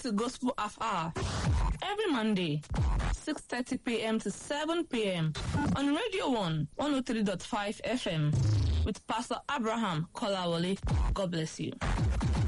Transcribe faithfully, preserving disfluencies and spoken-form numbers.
to Gospel Half Hour every Monday, six thirty p.m. to seven p.m. on Radio one, one oh three point five F M with Pastor Abraham Kolawole. God bless you.